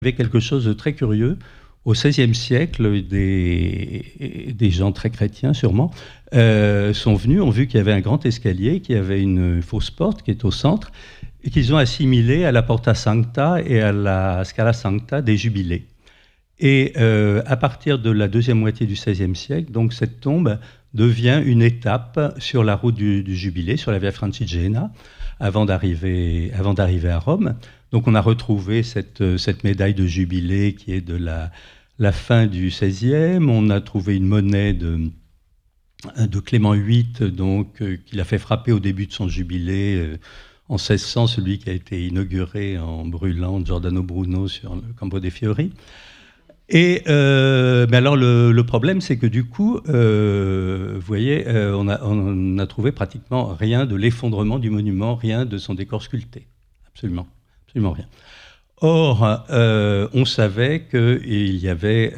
avait quelque chose de très curieux. Au XVIe siècle, des gens très chrétiens sûrement sont venus, ont vu qu'il y avait un grand escalier, qu'il y avait une fausse porte qui est au centre, et qu'ils ont assimilé à la Porta Sancta et à la Scala Sancta des Jubilés. Et à partir de la deuxième moitié du XVIe siècle, donc cette tombe devient une étape sur la route du Jubilé, sur la Via Francigena, avant d'arriver à Rome. Donc on a retrouvé cette médaille de Jubilé qui est de la fin du XVIe. On a trouvé une monnaie de Clément VIII, donc, qu'il a fait frapper au début de son Jubilé en 1600, celui qui a été inauguré en brûlant Giordano Bruno sur le Campo dei Fiori. Et mais alors le problème, c'est que du coup, vous voyez, on a trouvé pratiquement rien de l'effondrement du monument, rien de son décor sculpté. Absolument rien. Or, on savait qu'il y avait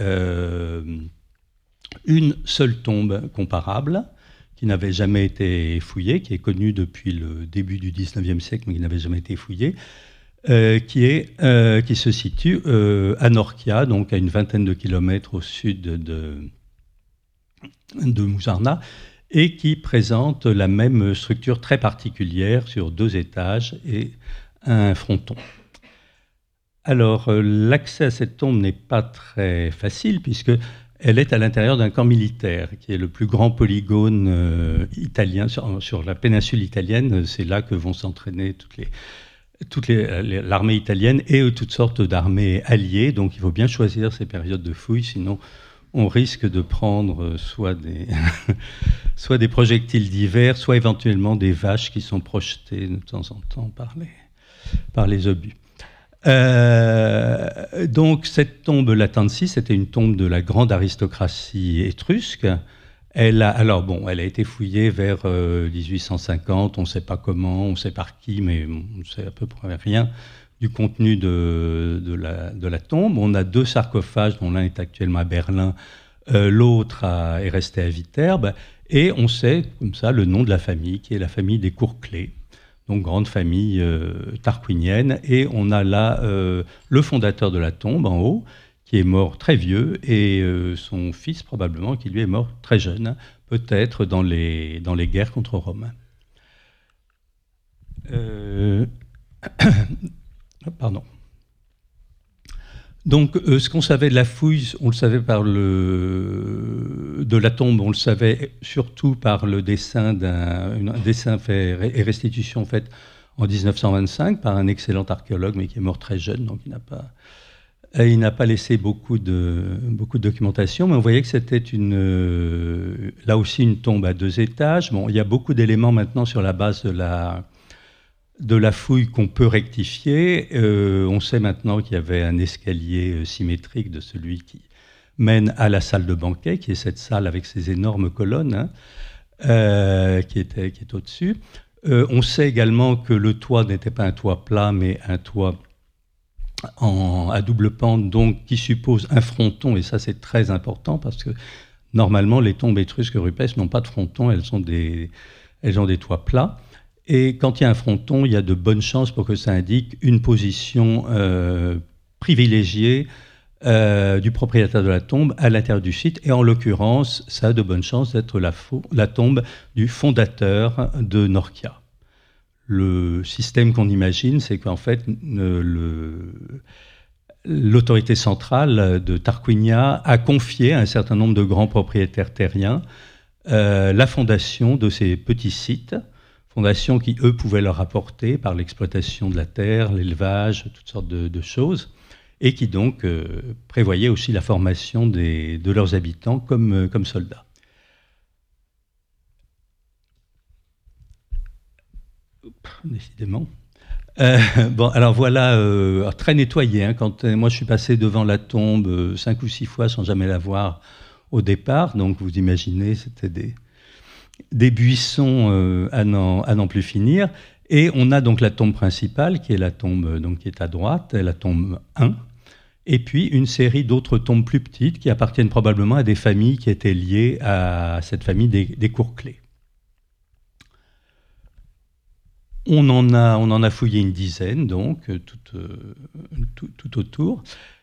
une seule tombe comparable qui n'avait jamais été fouillée, qui est connue depuis le début du XIXe siècle, mais qui n'avait jamais été fouillée, qui se situe à Norcia, donc à une vingtaine de kilomètres au sud de Musarna, et qui présente la même structure très particulière sur 2 étages et un fronton. Alors, l'accès à cette tombe n'est pas très facile, puisqu'elle est à l'intérieur d'un camp militaire, qui est le plus grand polygone italien sur la péninsule italienne. C'est là que vont s'entraîner l'armée italienne et toutes sortes d'armées alliées. Donc il faut bien choisir ces périodes de fouilles, sinon on risque de prendre soit des projectiles divers, soit éventuellement des vaches qui sont projetées de temps en temps par les obus. Donc cette tombe Lattanzi, c'était une tombe de la grande aristocratie étrusque. Elle a été fouillée vers 1850, on ne sait pas comment, on ne sait par qui, mais on ne sait à peu près rien du contenu de la tombe. On a 2 sarcophages, dont l'un est actuellement à Berlin, l'autre est resté à Viterbe, et on sait comme ça le nom de la famille, qui est la famille des Courclés, donc grande famille tarquinienne, et on a là le fondateur de la tombe en haut, qui est mort très vieux, et son fils probablement, qui lui est mort très jeune, peut-être dans les guerres contre Rome. Pardon. Donc, ce qu'on savait de la fouille, on le savait de la tombe, on le savait surtout par le dessin un dessin fait et restitution faite en 1925 par un excellent archéologue, mais qui est mort très jeune, donc il n'a pas laissé beaucoup de documentation, mais on voyait que c'était là aussi une tombe à 2 étages. Bon, il y a beaucoup d'éléments maintenant sur la base de la fouille qu'on peut rectifier. On sait maintenant qu'il y avait un escalier symétrique de celui qui mène à la salle de banquet, qui est cette salle avec ces énormes colonnes qui est au-dessus. On sait également que le toit n'était pas un toit plat, mais un toit à double pente, donc qui suppose un fronton, et ça c'est très important parce que normalement les tombes étrusques rupestres n'ont pas de fronton, elles ont des toits plats. Et quand il y a un fronton, il y a de bonnes chances pour que ça indique une position privilégiée du propriétaire de la tombe à l'intérieur du site. Et en l'occurrence, ça a de bonnes chances d'être la tombe du fondateur de Norcia. Le système qu'on imagine, c'est qu'en fait, l'autorité centrale de Tarquinia a confié à un certain nombre de grands propriétaires terriens la fondation de ces petits sites, fondations qui, eux, pouvaient leur apporter par l'exploitation de la terre, l'élevage, toutes sortes de choses, et qui donc prévoyaient aussi la formation de leurs habitants comme soldats. Décidément. Bon, alors voilà, très nettoyé. Hein, quand moi je suis passé devant la tombe 5 ou 6 fois sans jamais la voir au départ, donc vous imaginez, c'était des buissons à n'en plus finir. Et on a donc la tombe principale, qui est la tombe donc, qui est à droite, la tombe 1, et puis une série d'autres tombes plus petites qui appartiennent probablement à des familles qui étaient liées à cette famille des Courclés. On en a fouillé une dizaine, donc, tout autour.